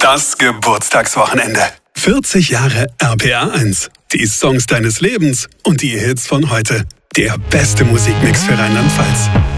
Das Geburtstagswochenende. 40 Jahre RPA 1. Die Songs deines Lebens und die Hits von heute. Der beste Musikmix für Rheinland-Pfalz.